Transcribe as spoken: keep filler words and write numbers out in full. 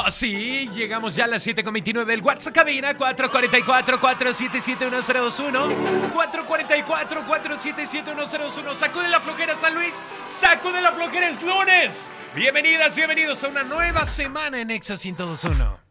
Oh, sí, llegamos ya a las siete con veintinueve. El WhatsApp cabina cuatro cuatro cuatro, cuatro siete siete, uno cero dos uno. cuatro cuatro cuatro, cuatro siete siete, uno cero dos uno. Sacude la flojera, San Luis. Sacude la flojera, es lunes. Bienvenidas, bienvenidos a una nueva semana en Exa ciento dos punto uno.